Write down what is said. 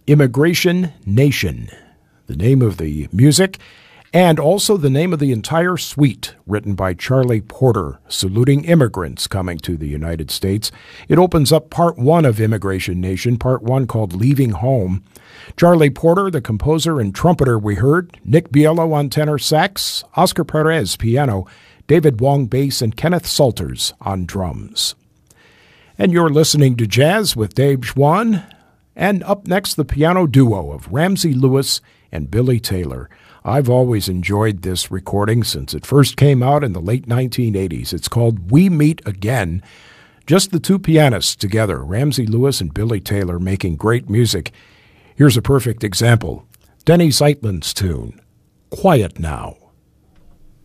Immigration Nation, the name of the music, and also the name of the entire suite, written by Charlie Porter, saluting immigrants coming to the United States. It opens up part one of Immigration Nation, part one called Leaving Home. Charlie Porter, the composer and trumpeter we heard, Nick Bielo on tenor sax, Oscar Perez piano, David Wong bass, and Kenneth Salters on drums. And you're listening to Jazz with Dave Schwann, and up next the piano duo of Ramsey Lewis and Billy Taylor. I've always enjoyed this recording since it first came out in the late 1980s. It's called We Meet Again. Just the two pianists together, Ramsey Lewis and Billy Taylor, making great music. Here's a perfect example. Denny Zeitlin's tune, Quiet Now.